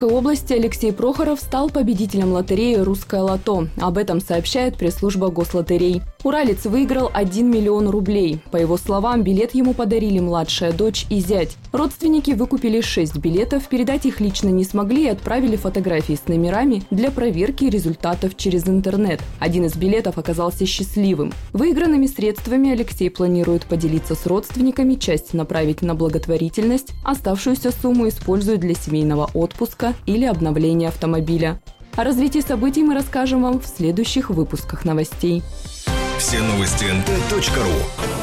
В области Алексей Прохоров стал победителем лотереи «Русское лото». Об этом сообщает пресс-служба Гослотерей. Уралец выиграл 1 миллион рублей. По его словам, билет ему подарили младшая дочь и зять. Родственники выкупили 6 билетов, передать их лично не смогли и отправили фотографии с номерами для проверки результатов через интернет. Один из билетов оказался счастливым. Выигранными средствами Алексей планирует поделиться с родственниками, часть направить на благотворительность, оставшуюся сумму использует для семейного отпуска или обновления автомобиля. О развитии событий мы расскажем вам в следующих выпусках новостей. Все новости nt.ru.